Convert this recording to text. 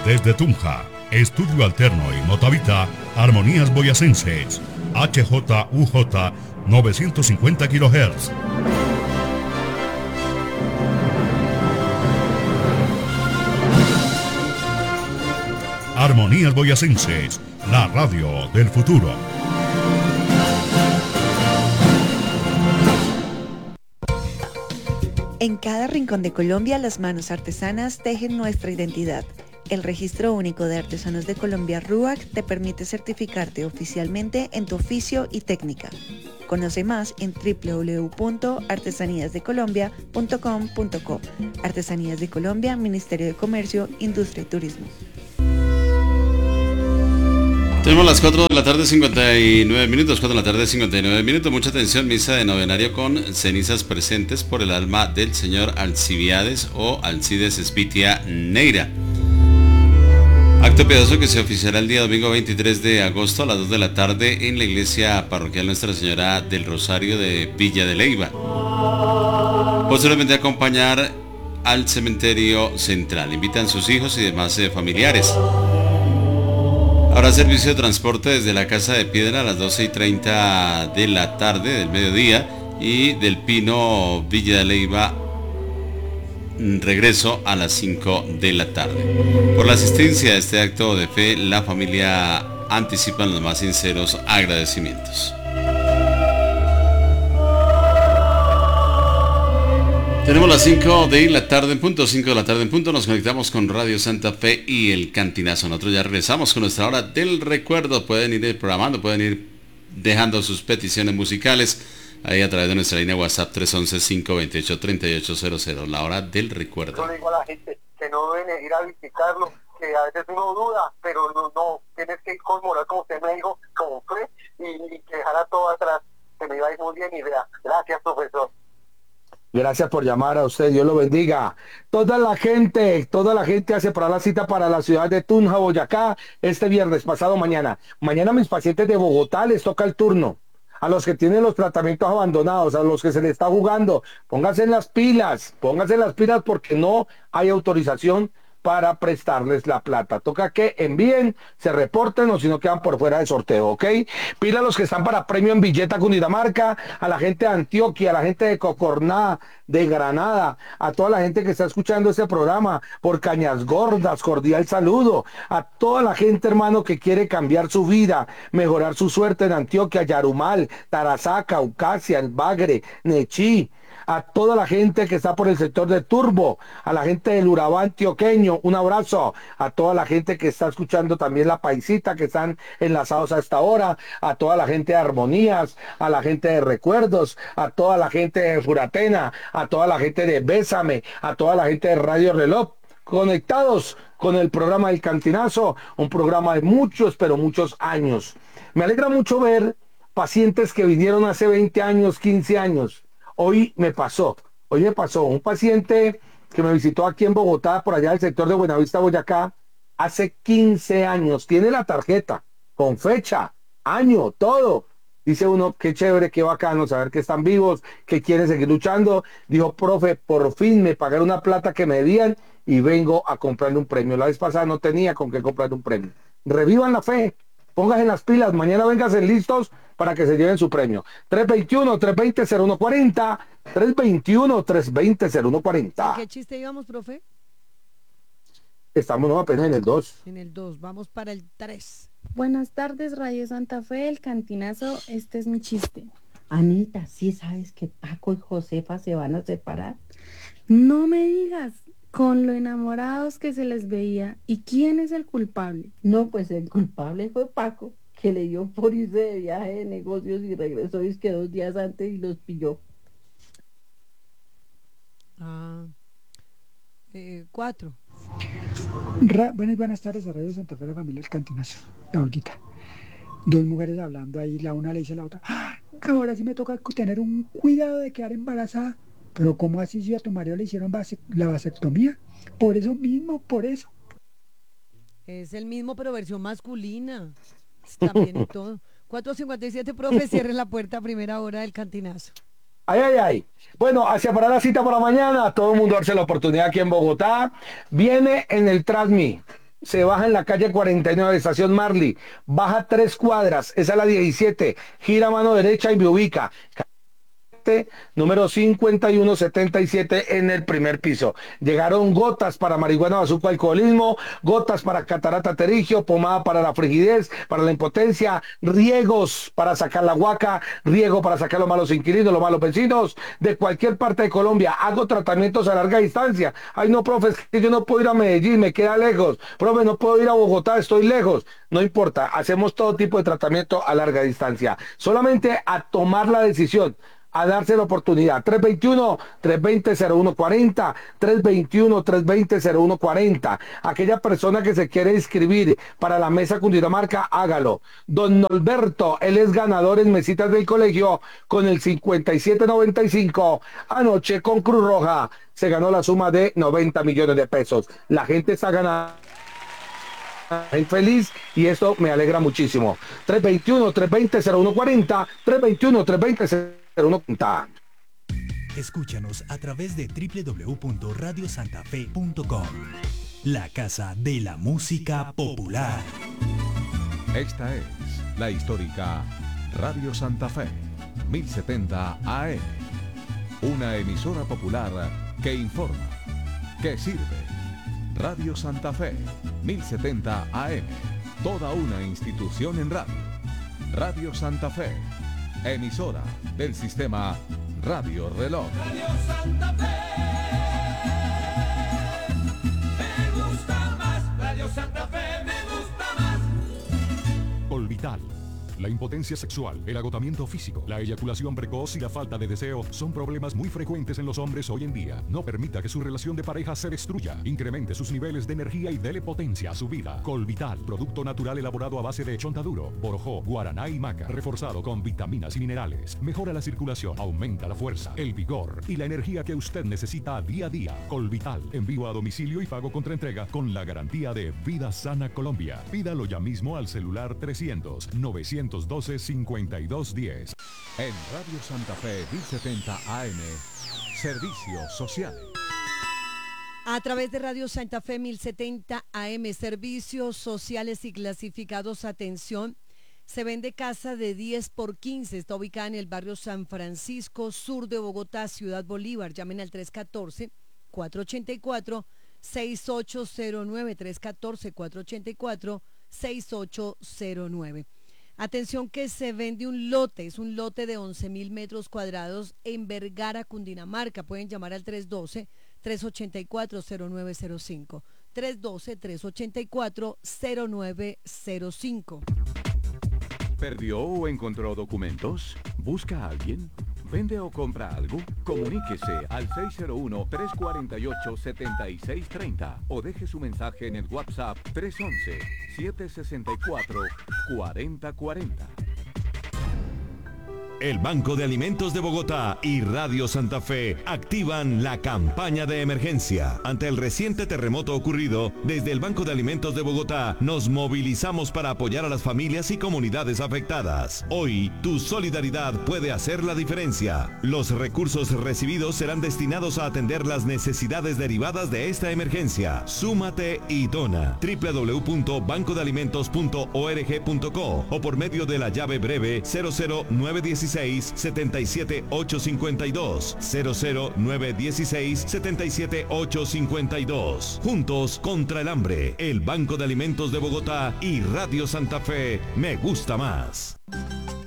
Desde Tunja, Estudio Alterno y Motavita, Armonías Boyacenses, HJUJ 950 kHz. Armonías Boyacenses, la radio del futuro. En cada rincón de Colombia, las manos artesanas tejen nuestra identidad. El Registro Único de Artesanos de Colombia, RUAC, te permite certificarte oficialmente en tu oficio y técnica. Conoce más en www.artesaníasdecolombia.com.co. Artesanías de Colombia, Ministerio de Comercio, Industria y Turismo. Tenemos las 4 de la tarde, 59 minutos, 4 de la tarde, 59 minutos. Mucha atención, misa de novenario con cenizas presentes por el alma del señor Alcibiades o Alcides Espitia Neira. Acto piadoso que se oficiará el día domingo 23 de agosto a las 2 de la tarde en la iglesia parroquial Nuestra Señora del Rosario de Villa de Leyva. Posteriormente acompañar al cementerio central. Invitan sus hijos y demás familiares. Habrá servicio de transporte desde la Casa de Piedra a las 12:30 de la tarde del mediodía y del Pino Villa de Leyva regreso a las 5 de la tarde. Por la asistencia a este acto de fe, la familia anticipa los más sinceros agradecimientos. Tenemos las 5 de la tarde en punto, 5 de la tarde en punto, nos conectamos con Radio Santa Fe y el Cantinazo. Nosotros ya regresamos con nuestra hora del recuerdo. Pueden ir programando, pueden ir dejando sus peticiones musicales ahí a través de nuestra línea WhatsApp 311-528-3800, la hora del recuerdo. Yo le digo a la gente que no deben ir a visitarlo, que a veces uno duda, pero no, tienes que ir con moral, como usted me dijo, como fue, y que dejara todo atrás, que me iba a ir muy bien y vea. Gracias, profesor. Gracias por llamar a usted, Dios lo bendiga. Toda la gente hace para la cita para la ciudad de Tunja, Boyacá, este viernes, pasado mañana. Mañana a mis pacientes de Bogotá les toca el turno. A los que tienen los tratamientos abandonados, a los que se les está jugando, pónganse las pilas porque no hay autorización para prestarles la plata. Toca que envíen, se reporten o si no quedan por fuera del sorteo, ¿ok? Pila a los que están para premio en Villeta, Cundinamarca, a la gente de Antioquia, a la gente de Cocorná, de Granada, a toda la gente que está escuchando este programa por Cañas Gordas, cordial saludo, a toda la gente, hermano, que quiere cambiar su vida, mejorar su suerte en Antioquia, Yarumal, Tarazá, Caucasia, El Bagre, Nechí, a toda la gente que está por el sector de Turbo, a la gente del Urabá antioqueño, un abrazo, a toda la gente que está escuchando también La Paisita, que están enlazados a esta hora, a toda la gente de Armonías, a la gente de Recuerdos, a toda la gente de Furatena, a toda la gente de Bésame, a toda la gente de Radio Reloj, conectados con el programa del Cantinazo, un programa de muchos, pero muchos años. Me alegra mucho ver pacientes que vinieron hace 20 años, 15 años. Hoy me pasó un paciente que me visitó aquí en Bogotá, por allá del sector de Buenavista, Boyacá, hace 15 años. Tiene la tarjeta, con fecha, año, todo. Dice uno, qué chévere, qué bacano saber que están vivos, que quieren seguir luchando. Dijo, profe, por fin me pagaron una plata que me debían y vengo a comprarle un premio. La vez pasada no tenía con qué comprarle un premio. Revivan la fe, pónganse en las pilas, mañana vénganse listos para que se lleven su premio. 321-320-0140, 321-320-0140. ¿Qué chiste íbamos, profe? Estamos apenas en el 2. En el 2, vamos para el 3. Buenas tardes, Radio Santa Fe, el Cantinazo, este es mi chiste. Anita, ¿sí sabes que Paco y Josefa se van a separar? No me digas, con lo enamorados que se les veía. ¿Y quién es el culpable? No, pues el culpable fue Paco, que le dio por irse de viaje de negocios y regresó y es que 2 días antes y los pilló. 4. Buenas tardes a Radio Santa Fe, la familia El Cantinazo, la Olguita. 2 mujeres hablando ahí, la una le dice a la otra, que ahora sí me toca tener un cuidado de quedar embarazada. Pero ¿cómo así si a tu marido le hicieron la vasectomía? Por eso mismo, por eso. Es el mismo, pero versión masculina. También y todo. 4:57, profe, cierre la puerta a primera hora del Cantinazo. Ay. Bueno, hacia para la cita para mañana, todo el mundo darse la oportunidad aquí en Bogotá. Viene en el Transmi se baja en la calle 49, estación Marley, baja 3 cuadras, esa es la 17, gira a mano derecha y me ubica. Número 5177 en el primer piso. Llegaron gotas para marihuana, bazuco, alcoholismo, gotas para catarata pterigio, pomada para la frigidez, para la impotencia, riegos para sacar la guaca, riego para sacar los malos inquilinos, los malos vecinos de cualquier parte de Colombia. Hago tratamientos a larga distancia. Ay, no, profe, es que yo no puedo ir a Medellín, me queda lejos. Profe, no puedo ir a Bogotá, estoy lejos. No importa, hacemos todo tipo de tratamiento a larga distancia. Solamente a tomar la decisión, a darse la oportunidad. 321-320-0140, 321-320-0140. Aquella persona que se quiere inscribir para la mesa Cundinamarca, hágalo. Don Norberto, él es ganador en mesitas del colegio con el 5795. Anoche con Cruz Roja se ganó la suma de 90 millones de pesos. La gente está ganando. Feliz y esto me alegra muchísimo. 321-320-0140, 321-320-0140. Escúchanos a través de www.radiosantafe.com, la casa de la música popular. Esta es la histórica Radio Santa Fe, 1070 AM, una emisora popular que informa, que sirve. Radio Santa Fe, 1070 AM, toda una institución en radio. Radio Santa Fe, emisora del sistema Radio Reloj. Radio Santa Fe, me gusta más. Radio Santa Fe, me gusta más. Colvital. La impotencia sexual, el agotamiento físico, la eyaculación precoz y la falta de deseo son problemas muy frecuentes en los hombres hoy en día. No permita que su relación de pareja se destruya. Incremente sus niveles de energía y dele potencia a su vida. Colvital, producto natural elaborado a base de chontaduro, borojó, guaraná y maca, reforzado con vitaminas y minerales. Mejora la circulación, aumenta la fuerza, el vigor y la energía que usted necesita día a día. Colvital, envío a domicilio y pago contra entrega con la garantía de Vida Sana Colombia. Pídalo ya mismo al celular 300-912-5210. En Radio Santa Fe 1070 AM, Servicios Sociales. A través de Radio Santa Fe 1070 AM, Servicios Sociales y Clasificados, atención, se vende casa de 10 por 15, está ubicada en el barrio San Francisco, sur de Bogotá, Ciudad Bolívar. Llamen al 314-484-6809, 314-484-6809. Atención que se vende un lote, es un lote de 11.000 metros cuadrados en Vergara, Cundinamarca. Pueden llamar al 312-384-0905, 312-384-0905. ¿Perdió o encontró documentos? ¿Busca a alguien? ¿Vende o compra algo? Comuníquese al 601-348-7630 o deje su mensaje en el WhatsApp 311-764-4040. El Banco de Alimentos de Bogotá y Radio Santa Fe activan la campaña de emergencia. Ante el reciente terremoto ocurrido, desde el Banco de Alimentos de Bogotá nos movilizamos para apoyar a las familias y comunidades afectadas. Hoy, tu solidaridad puede hacer la diferencia. Los recursos recibidos serán destinados a atender las necesidades derivadas de esta emergencia. Súmate y dona. www.bancodealimentos.org.co o por medio de la llave breve 00916 77852, 00916 77852. Juntos contra el hambre. El Banco de Alimentos de Bogotá y Radio Santa Fe. Me gusta más.